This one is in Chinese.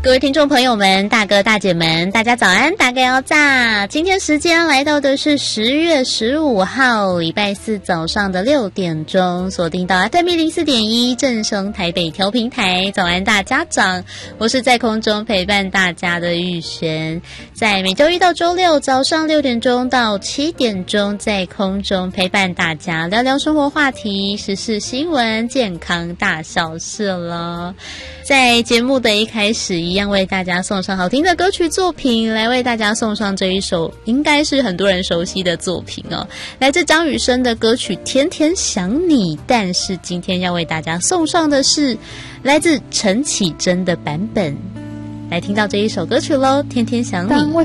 各位听众朋友们，大哥大姐们，大家早安，大家要炸！今天时间来到的是10月15号，礼拜四早上的6点钟，锁定到 FM 104.1正声台北调频台。早安大家长，我是在空中陪伴大家的玉璇，在每周一到周六早上6点钟到7点钟，在空中陪伴大家聊聊生活话题、时事新闻、健康大小事了。在节目的一开始，一样为大家送上好听的歌曲作品，来为大家送上这一首应该是很多人熟悉的作品哦，来自张雨生的歌曲《天天想你》。但是今天要为大家送上的是来自陈绮贞的版本，来听到这一首歌曲咯，《天天想你》。 当我